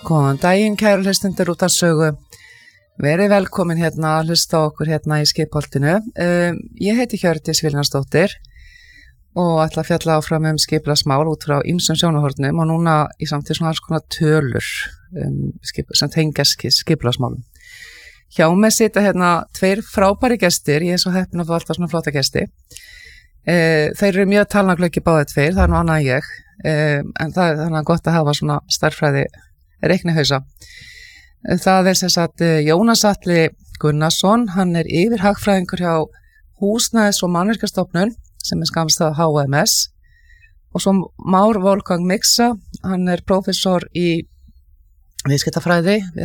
Góðan daginn, kæru hlustendur út af sögu. Verið velkomin hérna að hlusta á okkur hérna í Skipholtinu. Ég heiti Hjördís Vilhjálmsdóttir og ætla að fjalla áfram skipulagsmál út frá ýmsum sjónarhornum og núna í samtíð svona alls konar tölur sem tengjast skipulagsmálum. Hjá mig sita hérna tveir frábæri gestir, ég er svo heppin að fá alltaf svona flotta gesti. Þeir eru mjög talnaglöggi báðir tveir, það er nú annað en ég, en það er þannig gott að hafa svona stærðfræði reiknihausa. Það er sem sagt Jónas Atli Gunnarsson, hann er yfirhagfræðingur hjá Húsnæðis- og mannvirkjastofnun sem er skammstafað HMS og svo Már Wolfgang Mixa, hann er prófessor í viðskiptafræði við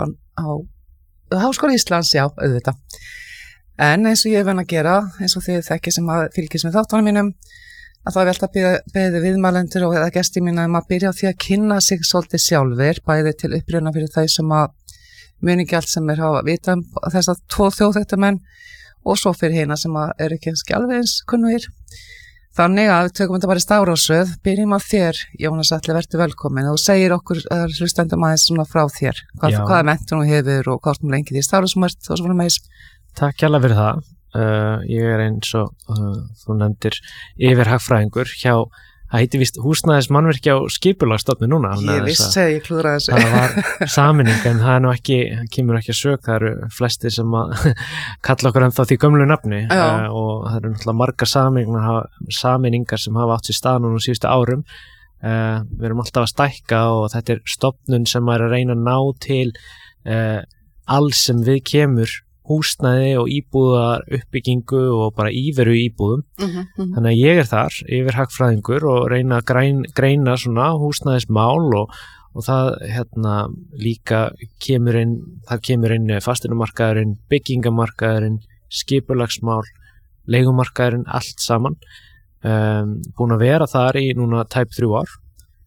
Háskóla Íslands, já, auðvitað. En eins og ég er venn að gera, eins og þið þekki sem að fylgjast með þáttunum mínum, að það er vel að beðið viðmælendur og eða gesti mína að byrja á því að kynna sig svolítið sjálfir, bæði til upprýðuna fyrir þau sem að muni ekki allt sem er hafa vita þess að tvo þjóðþekktarmenn og svo fyrir hina sem að eru ekki alveg eins kunnugir. Þannig að við tökum þetta bara í stafrófsröð, byrjum á þér, Jónas Atli, vertu velkomin og segir okkur hlustendum aðeins svona frá þér, hvaða menntun þú hefur og hvað lengi því stafrófsmört og svona meis. Takk hérlega fyrir það. Ég er eins og þú nefndir yfirhagfræðingur hjá, það heiti víst Húsnæðis-, mannvirkja- og skipulagsstofnun núna. Ég vissi að ég klúðraði þessu. Það var sameining en það er nú ekki, kemur ekki að sök, það eru flestir sem að kalla okkur ennþá því gömlu nafni og það eru náttúrulega margar sameiningar sem hafa átt sér stað núna síðustu árum. Við erum alltaf að stækka og þetta er stofnun sem er að reyna að ná til alls sem við kemur húsnæði og íbúðar uppbyggingu og bara íveru íbúðum. Þannig að ég er þar yfirhagfræðingur og reyna að greina svona húsnæðismál og það líka kemur inn fasteignamarkaðurinn, byggingamarkaðurinn, skipulagsmál, leigumarkaðurinn, allt saman. Búin að vera þar í núna tæp 3 ár.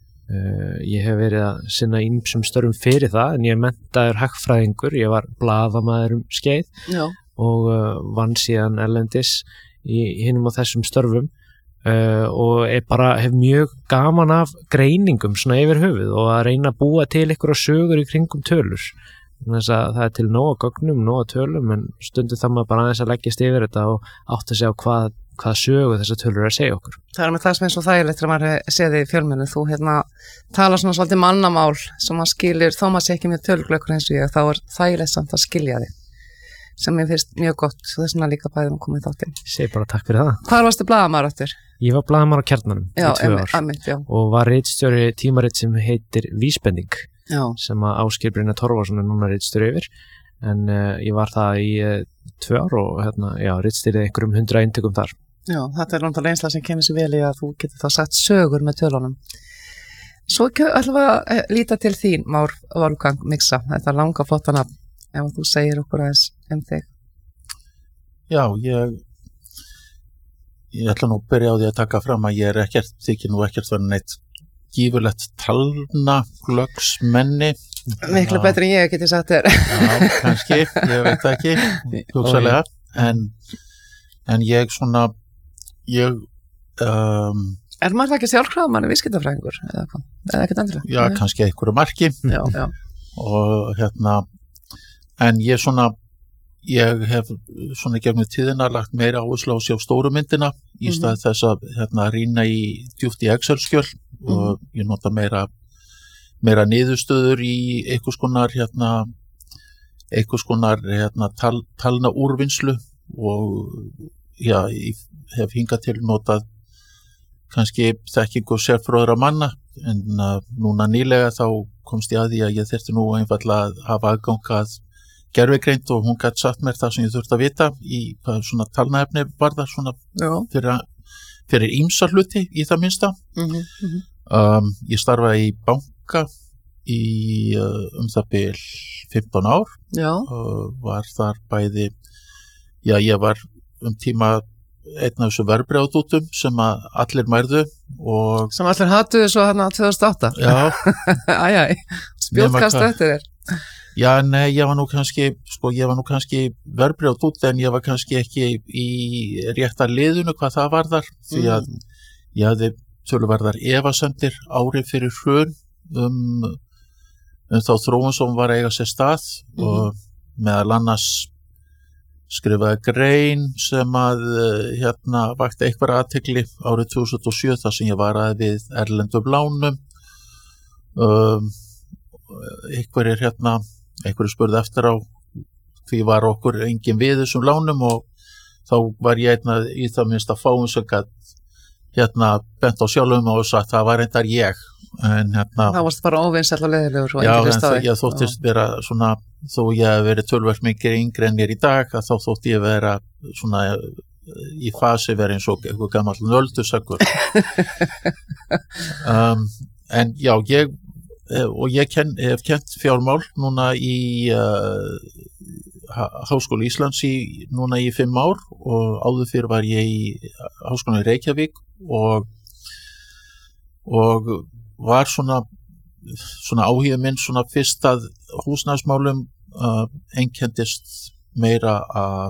Ég hef verið að sinna ýmsum störfum fyrir það en ég er menntaður hagfræðingur, ég var blaðamaður skeið og vann síðan erlendis í hinum og þessum störfum og hef mjög gaman af greiningum svona yfir höfuð og að reyna að búa til einhverja sögur í kringum tölur. Þess að það er til nóga gögnum, nóga tölum en stundum það maður bara aðeins að leggjast yfir þetta og átta sig á hvað sögu þessar tölur er að segja okkur. Það er með það sem er svo þægilegt þegar maður séð í fjölmennu. Þú talar svona svolítið mannamál sem maður skilir, þó maður sé ekki mjög tölglökkur eins og ég, þá er þægilegt samt að skilja þig. Sem ég finnst mjög gott, þess vegna líka bæðum að koma í þáttinn. Segi bara takk fyrir það. Hvar varstu blaðamaður eftir? Ég var blaðamaður á Kjarnanum í 2 ár og var ritstjóri tímarit sem heitir Vísbending sem að Ásgeir Brynjar Torfason er núna ritstjóri yfir. En ég var það í 2 ár og ritstýrði einhverjum 100 eintökum þar. Já, þetta er náttúrulega einslega sem kemur sér vel í að þú getur þá sagt sögur með tölunum. Svo ætlum við að líta til þín, Már Wolfgang Mixa, þetta langa flotta nafn, ef þú segir okkur aðeins þig. Já, ég ætla nú að byrja á því að taka fram að ég er þykir nú ekkert verið neitt gífurlegt talnaglöggsmenni. Miklu betur en ég geti sagt þér. Já, kannski, ég veit það ekki, hugsalega, en ég svona, Er maður það ekki sjálfkrafa manni viðskiptafræðingur eða hvað? Eða ekkert endilega? Já, kannski einhverju marki. Já. Og en ég hef svona gegnum tíðina lagt meira áherslu á sjá stóru myndina í stað þess að rýna í djúpt í Excel-skjöl og ég nota meira niðurstöður í einhvers konar talna úrvinnslu og ég hef hingað til notað kannski þekkingu sérfróðra manna en núna nýlega þá komst ég að því að ég þyrfti nú einfaldlega að hafa aðgang að gervigreind og hún gat sagt mér það sem ég þurfti að vita í hvað svona talnaefni varðar svona fyrir ýmsa hluti í það minnsta. Ég starfaði í banka í það bil 15 ár. Var þar bæði, ég var tíma einn af þessu verðbréfadútum sem að allir mærðu og sem allir hatuðu svo 2008. Já. Spjótkast eftir þér. Já, nei, ég var nú kannski verðbréfadút en ég var kannski ekki í rétta liðinu hvað það varðar því að ég hafði töluverðar efasemdir árið fyrir hrun þá þróun sem var að eiga sér stað og meðal annars skrifaði grein sem að vakti eitthvað athygli árið 2007 þar sem ég varaði við erlendum lánum. Einhverjir spurði eftir á því var okkur engin við þessum lánum og þá var ég í það minnst að fáum sem gat bent á sjálfum og sagt það var reyndar ég. En það varst bara óvinsæll og leiðilegur og já, en ég þóttist vera svona, þó ég hef verið töluvert mikið yngri en ég í dag, að þá þótti ég vera svona í fasi vera eins og eitthvað gamall nöldusakur. En já, ég hef kennt fjármál núna í Háskóla Íslands núna í 5 ár og áður fyrir var ég í Háskólanum í Reykjavík og var svona áhugi minn svona fyrst að húsnæðismálum einkenndist meira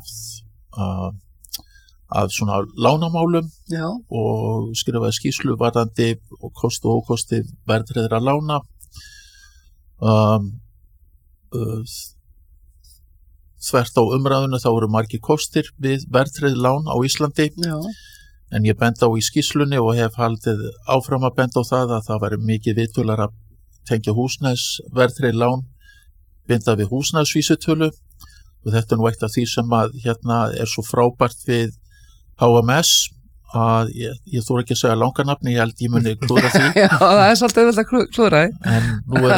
af svona lánamálum. Já. Og skrifaði skýrslu varðandi og kosti og ókosti verðtryggðra lána. Þvert á umræðuna þá eru margir kostir við verðtryggð lán á Íslandi. Já. En ég benda á í skýrslunni og hef haldið áfram að benda á að það væri mikið viðtölulega að tengja húsnæðisverðtryggð lán binda við húsnæðisvísitölu og þetta nú eitt af því sem að er svo frábært við HMS að ég þóra ekki að segja langanafni, ég held ég muni klúðra því. Já, það svolítið auðvitað að klúðra því. En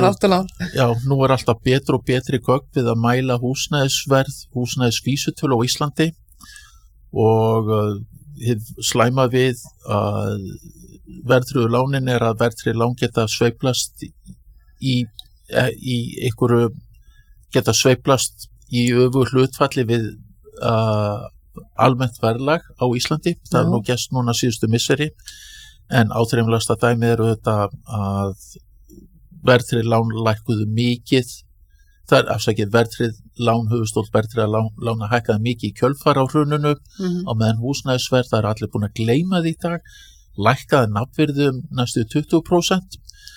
nú er alltaf betri og betri gögn við að mæla húsnæðisvísitölu á Íslandi og slæma við að verðtryggðu lánin að verðtryggð lán geta sveiflast í einhverju geta sveiflast í öfugu hlutfalli við almennt verðlag á Íslandi. Það nú gerst núna síðustu misseri en áþreifanlegasta dæmið þetta að verðtryggð lán lækkuðu mikið. Það verðtryggð lán, höfuðstóll verðtryggðra lána hækkaði mikið í kjölfar á hruninu á meðan húsnæðisverð, það allir búin að gleyma því í dag, lækkaði nafnvirði næstu 20%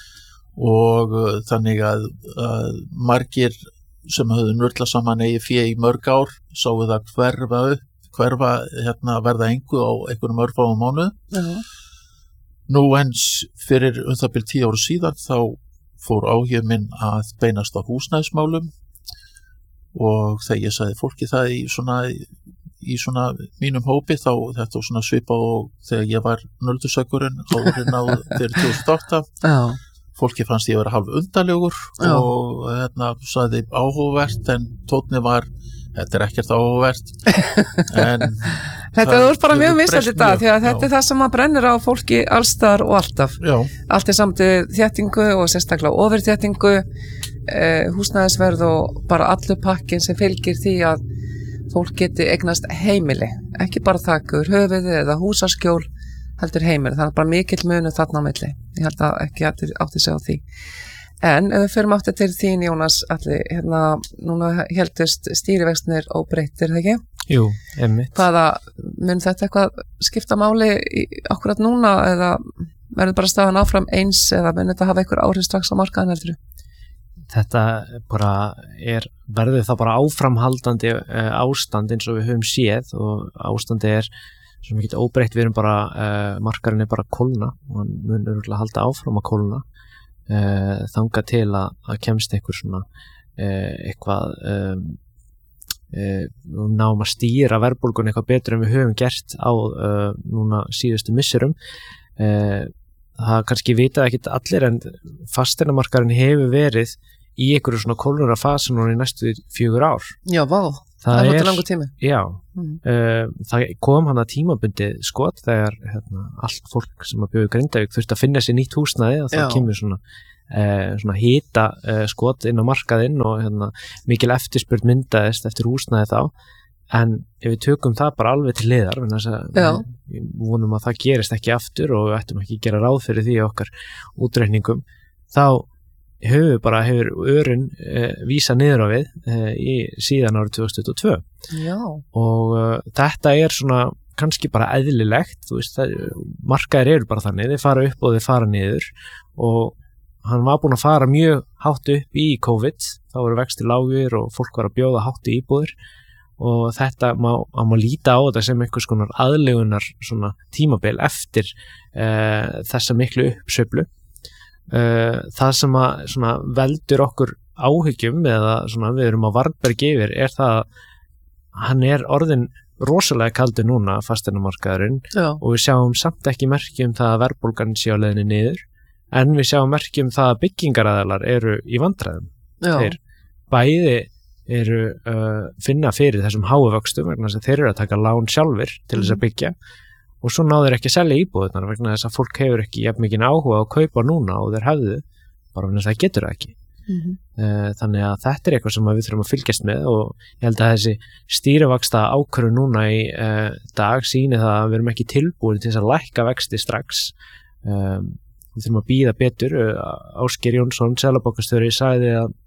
og þannig að margir sem höfðu nörla saman eigið fé í mörg ár sáu það hverfa verða engu á einhverjum örfáum mánuð. Nú eins fyrir það bil 10 ára síðan þá fór áhugi minn að beinast á húsnæðismálum og þegar ég sagði fólki það í svona mínum hópi þá þetta var svona svipa og þegar ég var nöldusakurinn árið fyrir 2008. Fólki fannst ég vera hálf undarlegur og sagði áhugavert en tónni var þetta ekkert áhugavert. En þetta er bara mjög mislægt í dag því að þetta það sem að brennir á fólki allstar og alltaf. Já. Allt samtið þéttingu og sérstaklega ofurþéttingu, húsnæðisverð og bara allur pakkin sem fylgir því að fólk geti eignast heimili, ekki bara þakkur höfuði eða húsaskjól heldur heimili, það bara mikill munur þarna á milli. Ég held að ekki átti sig á því. En ef við förum aftur til þín, Jónas, allir, núna heldust stýrivextinir óbreyttir, ekki? Jú, einmitt. Mun þetta eitthvað skipta máli akkurat núna eða verður bara staðan áfram eins eða mun þetta hafa einhver áhrif strax á markaðan heldur? Þetta bara verður það bara áframhaldandi ástand eins og við höfum séð og ástandi sem ekki óbreytt, við erum bara, markarinn bara að kólna og hann mun örugglega halda áfram að kólna þangað til að kemst einhver svona eitthvað náum að stýra verðbólgun eitthvað betur en við höfum gert á núna síðustu misserum. Það kannski vita ekki allir en fasteignamarkaðurinn hefur verið í einhverju svona kólnura fasi núna í næstu 4 ár. Já, vá. Það er langur tími. Já, það kom hann að tímabundið skot þegar allt fólk sem að bjóðu Grindavík þurfti að finna sér nýtt húsnæði og það kemur svona hita skot inn á markaðinn og mikil eftirspurn myndaðist eftir húsnæði þá. En ef við tökum það bara alveg til hliðar, við vonum að það gerist ekki aftur og við ættum ekki að gera ráð fyrir því okkar útreikningum, þá hefur örun vísa niður á við síðan árið 2022. Já. Og þetta svona kannski bara eðlilegt, þú veist, markaðir eru bara þannig, þeir fara upp og þeir fara niður og hann var búinn að fara mjög hátt upp í COVID, þá voru vextir lágir og fólk var að bjóða hátt í íbúðir og þetta má líta á þetta sem einhvers konar aðlögunar svona tímabil eftir þessa miklu uppsveiflu. Það sem að svona veldur okkur áhyggjum eða svona við erum á varðbergi yfir það að hann orðinn rosalega kaldur núna fasteignamarkaðurinn og við sjáum samt ekki merki það að verðbólgan sé á leiðinni niður en við sjáum merki það að byggingaraðilar eru í vandræðum. Þeir bæði eru finna fyrir þessum háu vöxtum vegna þess að þeir eru að taka lán sjálfir til þess að byggja og svo ná þeir ekki að selja íbúðirnar vegna þess að fólk hefur ekki jafn mikinn áhuga að kaupa núna og þeir hefðu bara vegna þess að það getur það ekki. Þannig að þetta eitthvað sem við þurfum að fylgjast með og ég held að þessi stýrivaxta ákvörðun núna í dag sýni það að við erum ekki tilbúin til þess að lækka vexti strax. Við þurfum að bíða betur. Ásgeir Jónsson, seðlabankastjóri, sagði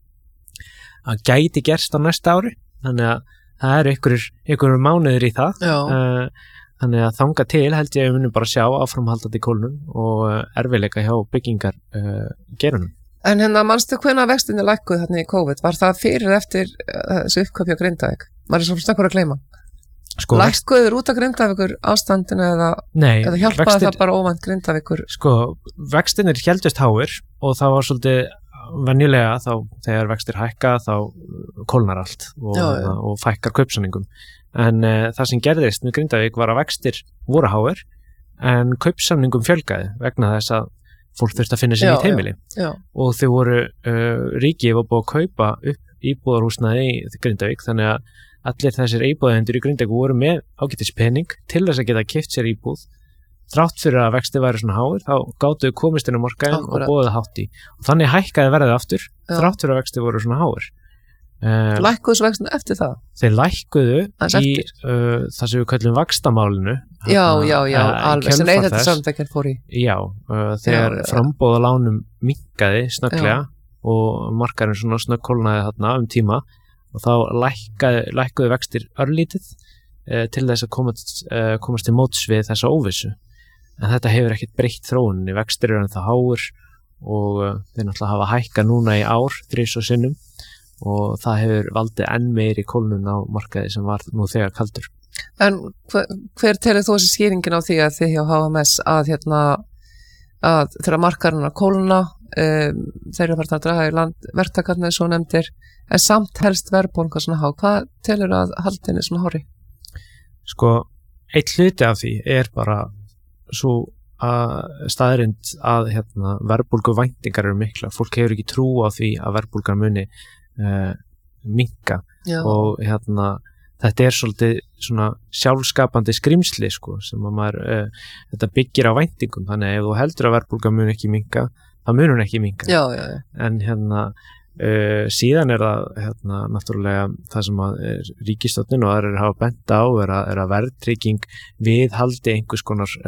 að gæti gerst á næsta ári, þannig að það einhverjum mánuðir í það. Þannig að þangað til held ég að við munum bara sjá áframhaldandi kólnun og erfiðleika hjá byggingar gerunum. En manstu hvenær vextinni lækkuð þarna í COVID? Var það fyrir eftir þessu uppkaup hjá Grindavík? Maður svo snöggur að gleyma. Lækkuður út af Grindavíkur ástandinu eða hjálpaði það bara óvænt Grindavíkur? Vextinir héldust háir og það var svolítið venjulega þá þegar vextir hækka þá kólnar allt og fækkar kaupsamningum. En það sem gerðist með Grindavík var að vextir voru háir en kaupsamningum fjölgaði vegna þess að fólk þurfti að finna sér nýtt heimili og þau voru ríkið var búið að kaupa upp íbúðarhúsnæði í Grindavík þannig að allir þessir íbúðahendur í Grindavík voru með ágætis pening til þess að geta keypt sér íbúð þrátt fyrir að vexti væri svona háir þá gátu þau komist inn á markaðinn og boðið hátt í og þannig hækkaði verðið aftur þrátt fyrir að vexti voru svona háir. Lækkuðu svo vextin eftir það? Þeir lækkuðu í það sem við kallum vaxtamálinu alveg sem þetta samtækjar fór í þegar framboð á lánum minnkaði snögglega og markaðurinn svona snöggkólnaði þarna tíma og þá lækkuðu vextir örlítið til þess að komast til móts við þessa óvissu en þetta hefur ekkert breytt þróuninni, vextir eru ennþá háir og þeir náttúrulega hafa hækkað núna í ár 3 sinnum og það hefur valdið enn meiri kólnun á markaði sem var nú þegar kaldur. En hver telur þú þessi skýringin á því að þið hjá HMS að þegar markaðurinn að kólna þeir eru bara að draga í land verktakarnir svo nefndir en samt helst verðbólga svona há, hvað telur að haldinni svona hári? Eitt hluti af því bara svo staðrind að verðbólgu væntingar eru mikla, fólk hefur ekki trú á því að verðbólgan muni minnka og þetta svolítið svona sjálfskapandi skrimsli sem að maður þetta byggir á væntingum þannig að ef þú heldur að verðbólga mun ekki minnka það mun hún ekki minnka en síðan það náttúrulega það sem að ríkisstjórnin og aðrir hafa bent á að verðtrygging viðhaldi einhvers konar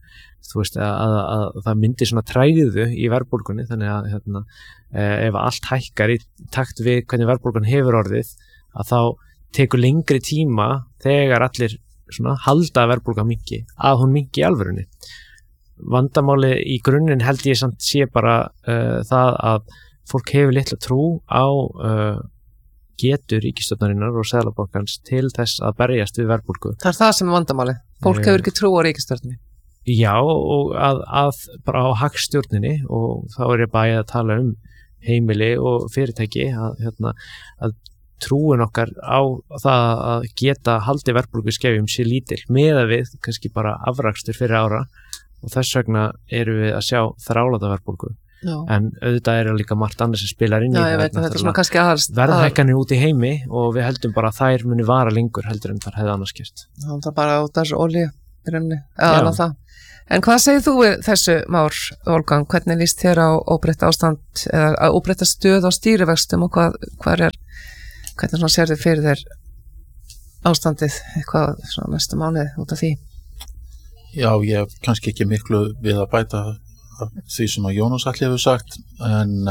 að það myndi svona træðu í verðbólgunni þannig að ef allt hækkar í takt við hvernig verðbólgan hefur orðið að þá tekur lengri tíma þegar allir svona halda verðbólgan minnki að hún minnki í alvörunni. Vandamáli í grunninn held ég samt sé bara það að fólk hefur litla trú á getu ríkisstjórnarinnar og seðlabankans til þess að berjast við verðbólgu. Það það sem vandamáli. Fólk hefur ekki trú á ríkisstjórninni. Já, og að bara á hagstjórninni og þá ég bæði að tala heimili og fyrirtæki að trúin okkar á það að geta haldið verðbólgu skefjum sé lítil meðan við kannski bara afrakstur fyrir ára og þess vegna erum við að sjá þráláta verðbólgu en auðvitað líka margt annars sem spilar inn í verðhækkanir út í heimi og við heldum bara að þær muni vara lengur heldur en þar hefði annars gert. Það er bara út þessu olíu í rauninni, eða það. En hvað segir þú við þessu Már Wolfgang, hvernig líst þér á óbreytt ástand eða óbreytta stöð á stýrivextum og hvernig svona sér þið fyrir þér ástandið eitthvað svona næstu mánuði út af því? Já, ég hef kannski ekki miklu við að bæta því sem að Jónas allir hefur sagt en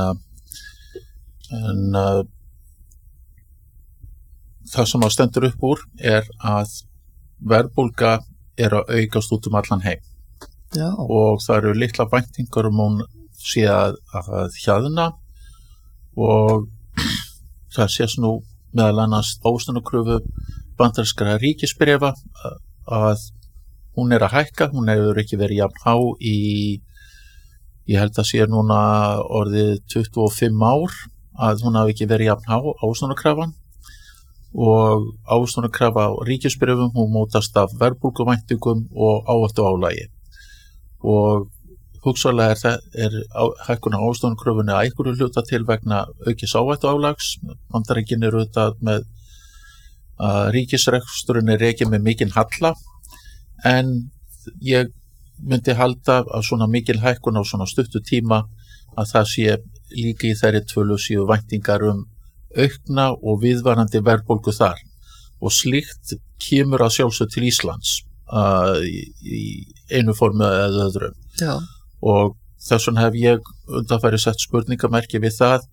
það sem að stendur upp úr að verðbólga að aukast út allan heim. Já. Og það eru litla væntingar hún sé að hjaðna og það sést nú meðal annars ávöxtunarkröfu bandarískra ríkisbréfa að hún að hækka, hún hefur ekki verið jafn há ég held að sé núna orðið 25 ár að hún hafi ekki verið jafn há ávöxtunarkrafan og ávöxtunarkrafa á ríkisbréfum hún mótast af verðbólguvæntingum og áhættuálagi og hugsanlega er hækkun á ávöxtunarkröfunni að einhverju hluta til vegna aukins áhættuálags. Bandaríkin eru auðvitað með ríkisreksturinn er rekinn með mikinn halla en ég myndi halda að svona mikil hækkun á svona stuttu tíma að það sé líka í þeirri tölu séu væntingar aukna og viðvarandi verðbólgu þar og slíkt kemur að sjálfsögðu til Íslands í einu formi eða öðru. Já. Og þess vegna hef ég undanfæri sett spurningamerki við það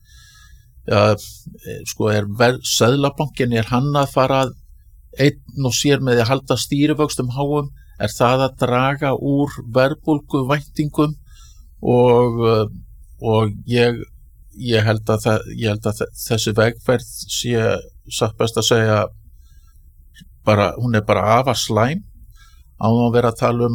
sko Seðlabankinn hann að fara einn og sér með að halda stýrivöxtum háum það að draga úr verðbólgu væntingum og ég held að þessi vegferð sé satt best að segja hún bara afar slæm á að vera að tala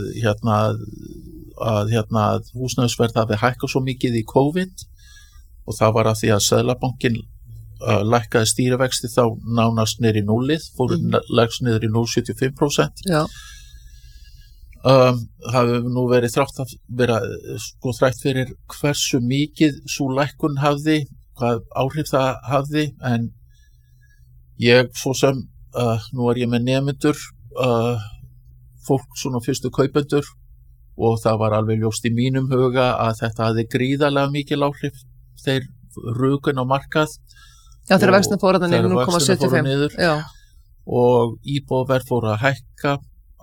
að húsnæðisverð hafi hækkað svo mikið í COVID og það var að því að Seðlabankinn lækkaði stýrivexti þá nánast niður í núllið, leggst niður í 0,75%. Já. Það hefur nú verið þrætt fyrir hversu mikið sú lækkun hafði, hvað áhrif það hafði, en ég svo sem, nú ég með nemendur, fólk svona fyrstu kaupendur og það var alveg ljóst í mínum huga að þetta hafði gríðarlega mikil áhrif þeir rukun á markað. Já, þegar vextina fór að niður 0,75 og íbúðaverð fór að hækka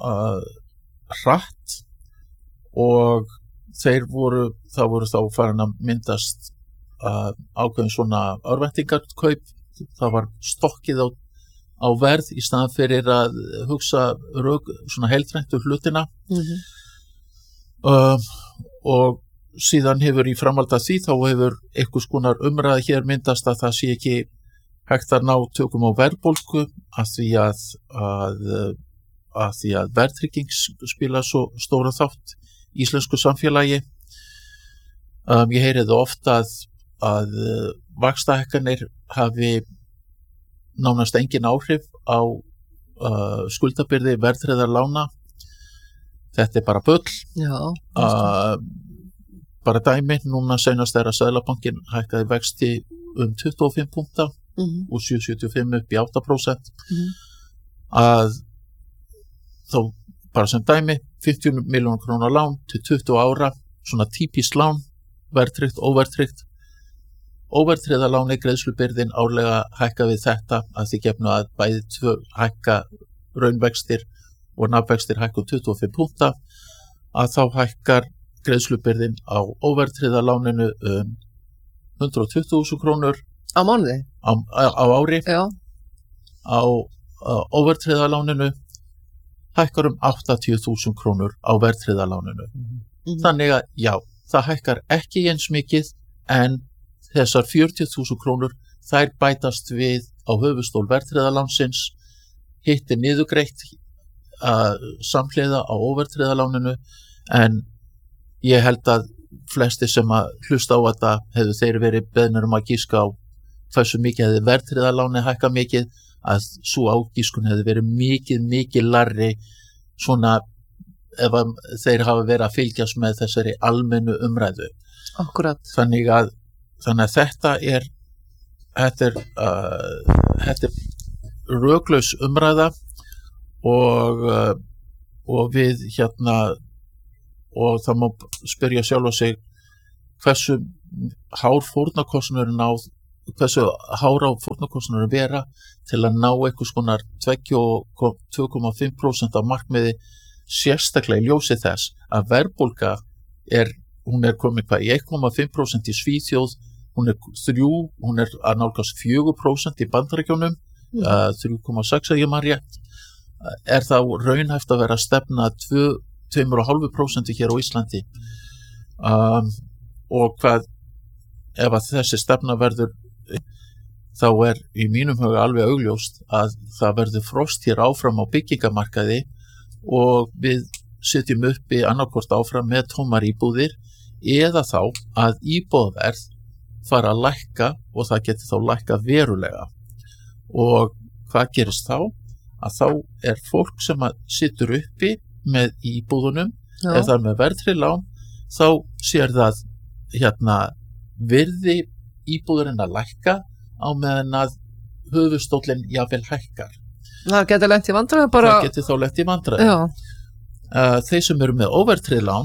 hratt og það voru þá farin að myndast ákveðin svona örvæntingarkaup, það var stokkið á verð í staðan fyrir að hugsa svona heildrænt hlutina og síðan hefur í framhaldi af því þá hefur einhvers konar umræða hér myndast að það sé ekki hægt að ná tökum á verðbólgu af því að verðtrygging spila svo stóra þátt í íslensku samfélagi. Ég heyriði ofta að vaxtahækkanir hafi nánast engin áhrif á skuldabyrði verðtryggðra lána. Þetta bara bull. Já. Bara dæmi, núna seinast að Seðlabankinn hækkaði vexti 25 punkta úr 7,75 upp í 8%. Að þá bara sem dæmi 50 milljónir króna lán til 20 ára, svona típist lán, verðtryggt, óverðtryggt. Óverðtryggða láni greiðslubyrðin árlega hækka við þetta að því gefnu að bæði tvö hækka raunvextir og nafnvextir hækka 25 punkta, að þá hækkar greiðslubyrðin á óverðtryggða láninu 120.000 krónur á mánuði á ári. Já. Á óverðtryggða láninu hækkar 80.000 krónur á verðtryggða láninu. Þannig að já, það hækkar ekki eins mikið en þessar 40.000 krónur þær bætast við á höfuðstól verðtryggða lánsins, hitt niðurgreitt samhliða á óverðtryggða láninu, en ég held að flesti sem að hlusta á þetta hefðu þeir verið beðnir að gíska á hversu mikið hefði verðtryggða láni hækka mikið, að svo ágískun hefði verið mikið larri svona ef þeir hafa verið að fylgjast með þessari almennu umræðu. Akkurat. Þannig að þetta er röklaus umræða og við og það má spyrja sjálfa sig hversu hár fórnarkostnaðurinn hversu hára fórnarkostnaðurinn vera til að ná einhvers konar 2,5% af markmiði, sérstaklega í ljósi þess að verðbólga hún er komin í 1,5% í Svíþjóð, hún er að nálgast 4% í Bandaríkjunum, 3,6 ef ég man rétt. Þá raunhæft að vera að stefna 2,5% hér á Íslandi og hvað ef að þessi stefna verður, þá í mínum huga alveg augljóst að það verður frost hér áfram á byggingamarkaði og við sitjum uppi annarkvort áfram með tómar íbúðir eða þá að íbúðaverð fara að lækka og það geti þá lækka verulega. Og hvað gerist þá? Að þá fólk sem að situr uppi með íbúðunum eða það með verðtryggð lán, þá sér það virði íbúðurinn að lækka á meðan að höfuðstóllinn jafnvel hækkar. Það geti lent í vandræðum bara. Það geti þá lent í vandræðum. Þeir sem eru með óverðtryggð lán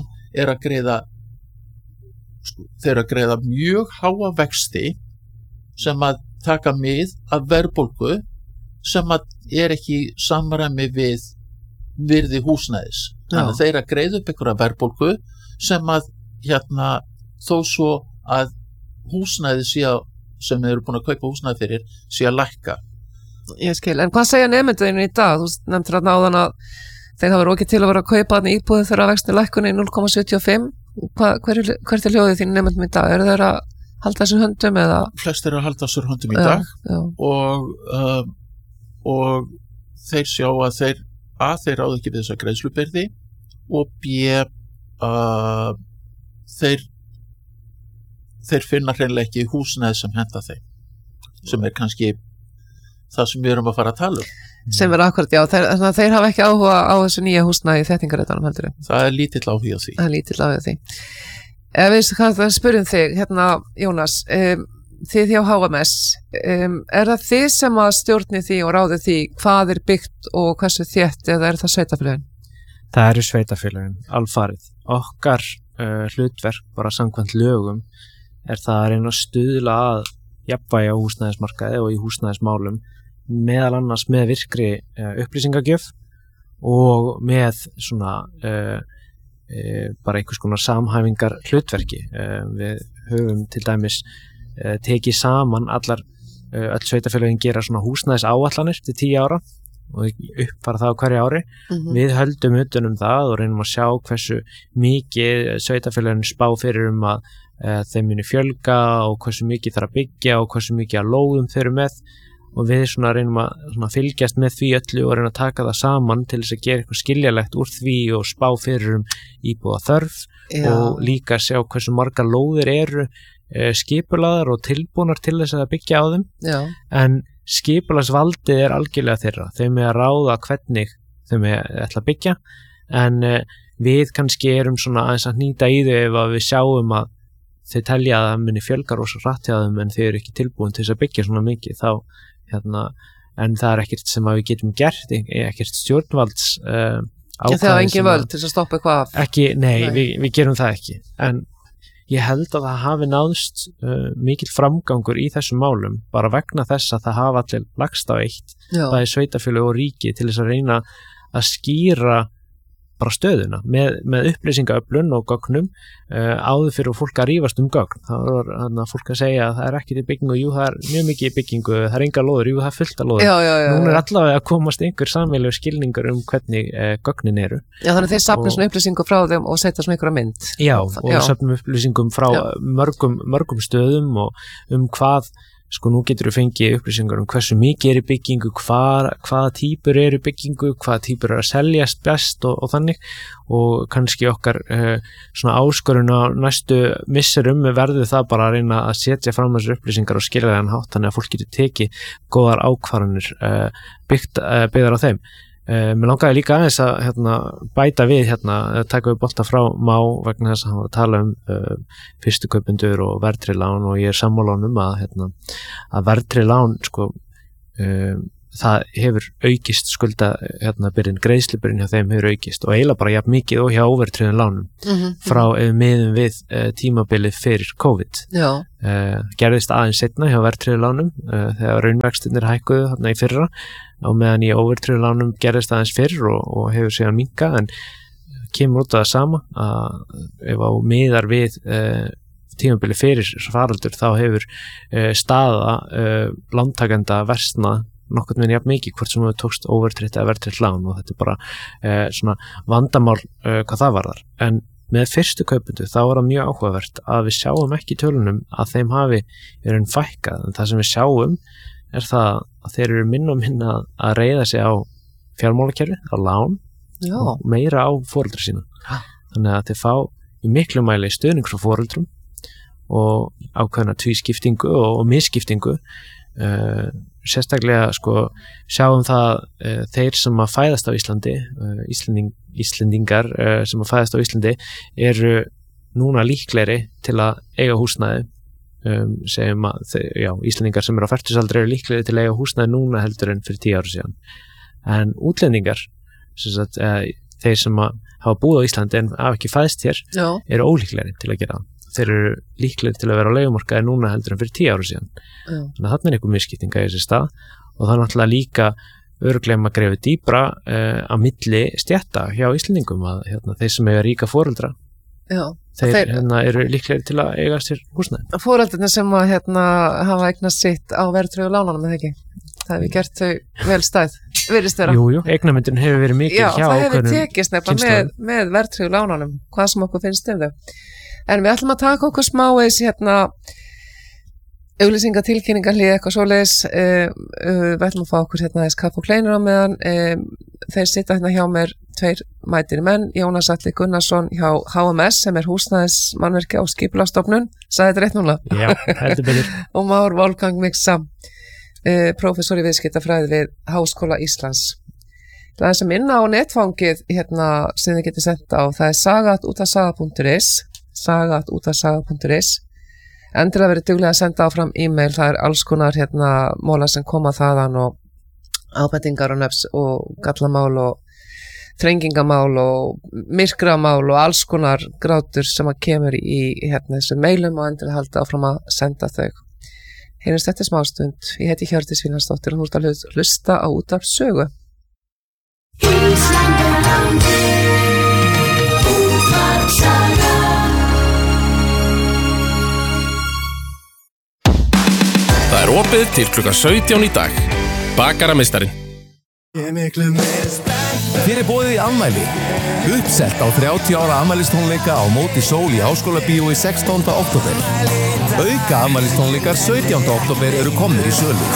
þeir að greiða mjög háa vexti sem að taka mið af verðbólgu sem að ekki samræmi við virði húsnæðis. Þannig að þeir að greiða upp einhverja verðbólgu sem að þó svo að húsnæði sem þeir eru búin að kaupa húsnæði fyrir sé að lækka. Ég skil, en hvað segja nemendurinn í dag? Þú nefndir að náðan að þeir hafa ekki til að vera að kaupa þarna íbúðið þegar vexti lækkun í 0,75. Hvert hljóðið þín nemendum í dag? Eru þeir að halda þessum höndum eða? Flest eru að halda þessum höndum í dag og þeir sjá að þeir ráðu ekki við þessa greiðslubyrði og þeir finna hreinlega ekki húsnæði sem henta þeim, sem kannski það sem við erum að fara að tala sem akkurat, þeir hafa ekki áhuga á þessu nýja húsnæði í þéttingaréttanum heldur. Það lítill áhuga á því. Það lítill áhuga á því. Við spyrjum þig, Jónas, þið hjá HMS, það þið sem að stjórni því og ráði því hvað byggt og hversu þétt eða það sveitarfélögin? Það eru sveitarfélögin, alfarið. Okkar hlutverk, bara samkvæmt lögum, það að reyna að stuðla að jafnvægi á húsnæðismarkaði og í húsnæðismálum, meðal annars með virkri upplýsingagjöf og með svona bara einhvers konar samhæfingar hlutverki. Við höfum til dæmis tekið saman öll sveitarfélögin gera svona húsnæðisáætlanir til 10 ára og uppfara það á hverju ári. Við höldum utan um það og reynum að sjá hversu mikið sveitarfélögin spá fyrir að þeim muni fjölga og hversu mikið þarf að byggja og hversu mikið að lóðum þeir eru með og við svona reynum að fylgjast með því öllu og reyna að taka það saman til þess að gera eitthvað skiljalegt úr því og spá fyrir íbúða þörf og líka sjá hversu margar lóðir eru skipulaðar og tilbúnar til þess að byggja á þeim. En skipulagsvaldið algjörlega þeirra. Þau með að ráða hvernig þau með ætla að byggja en við kannski erum svona aðeins að hnýta í þau ef við sjáum að þau telja að það muni fjölgar og svo rætt hjá þeim en þau eru ekki tilbúin til þess að byggja svona mikið þá en það ekkert sem að við getum gert, ekkert stjórnvalds ákvæði. Það engin völd til að stoppa eitthvað af? Nei, við gerum það ekki. En ég held að það hafi náðst mikill framgangur í þessum málum bara vegna þess að það hafa allir lagst á eitt, bæði sveitarfélög og ríki til þess að reyna að skýra bara stöðuna með upplýsingaöflun og gögnum áður fyrir fólk að rífast gögn. Það var fólk að segja að það ekki til byggingu, jú það mjög mikið í byggingu, það enga lóður, jú það fullt af lóður. Núna allavega að komast einhver sameiginlegur skilningur hvernig gögnin eru. Þannig þeir safna svona upplýsingu frá þeim og setja svona einhverja mynd. Og safna upplýsingum frá mörgum stöðum og hvað nú getur við fengið upplýsingar hversu mikið í byggingu, hvaða típur í byggingu, hvaða típur að seljast best og þannig og kannski okkar svona áskorun á næstu misserum verður það bara að reyna að setja fram þessar upplýsingar og skilja það hátt þannig að fólk getur tekið góðar ákvarðanir byggðar á þeim. Mér langaði líka aðeins að bæta við taka við bolta frá Má vegna þess að hann var að tala fyrstu kaupendur og verðtryggð lán og ég sammála honum að verðtryggð lán það hefur aukist skuldabyrðin, greiðslubyrðin hjá þeim hefur aukist og eiginlega bara jafn mikið og hjá óverðtryggðum lánum frá miðum við tímabilið fyrir COVID. Gerðist aðeins seinna hjá verðtryggðum lánum þegar raunvextirnir hækkuðu í fyrra og meðan í óverðtryggðum lánum gerðist aðeins fyrr og hefur síðan minnkað en kemur út af það sama að ef á miðar við tímabilið fyrir faraldur þá hefur staða lántakenda versna nokkurn veginn jafn mikið hvort sem við tókst óverðtryggt eða verðtryggt lán og þetta bara svona vandamál hvað það varðar. En með fyrstu kaupendur þá það mjög áhugavert að við sjáum ekki í tölunum að þeim hafi verið fækkað, en það sem við sjáum það að þeir eru minna og minna að reiða sig á fjármálakerfi, á lán og meira á foreldra sína. Þannig að þeir fá í miklu mæli stuðning frá foreldrum og ákveðna tvískiptingu og misskiptingu. Sérstaklega sjáum það þeir sem að fæðast á Íslandi, Íslendingar sem að fæðast á Íslandi eru núna líklegri til að eiga húsnæði, segjum að Íslendingar sem eru á fertugsaldri eru líklegri til að eiga húsnæði núna heldur en fyrir 10 ára síðan. En útlendingar, þeir sem að hafa búið á Íslandi en hafa ekki fæðst hér, eru ólíklegri til að gera það. Þeir eru líklegri til að vera á leigumarkaði núna heldur en fyrir 10 ára síðan. Þannig að þarna einhver misskipting í þessi stað og það náttúrulega líka örugglega að grefa dýpra á milli stétta hjá Íslendingum að þeir sem eiga ríka foreldra, þeir eru líklegri til að eiga sér húsnæði. Foreldrarnir sem að hafa eignast sitt á verðtryggðu lánunum, eða ekki? Það hefur gert þau vel stæð, virðist vera. Jú, eignamyndun hefur verið mikil hjá það hefur tekist nefnilega með verðtryggðu lánunum, hvað sem okkur finnst þau. En við ætlum að taka okkur smávegis auglýsingatilkynningarlið eitthvað svoleiðis. Við ætlum að fá okkur þess kaff og kleinur á meðan. Þeir sitja hjá mér 2 mætir menn, Jónas Atli Gunnarsson hjá HMS sem húsnæðismannvirkja og skipulagsstofnun, sagði þetta rétt núna? Já, heldur betur. Og Már Wolfgang Miksa, prófessor í viðskiptafræði við Háskóla Íslands. Það sem inna á netfangið sem þið getið senda á, það sagatútasaga.is, sagatútasaga.is. Endilega verið duglega að senda áfram e-mail, það alls konar móla sem koma þaðan og ábendingar og nöfs og gallamál og þrengingamál og myrkramál og alls konar grátur sem að kemur í þessu mailum og endilega halda áfram að senda þau. Heyrjumst þetta smástund. Ég heiti Hjördís Vilhjálmsdóttir og þú ert að hlusta á Útvarp Sögu. Það er opið til klukkan 17 í dag. Bakarameistarinn. Þér er boðið í afmæli. Uppsett á 30 ára afmælistónleika á Móti Sól í Háskólabíói 16. október. Auka afmælistónleikar 17. október eru komnir í sölu.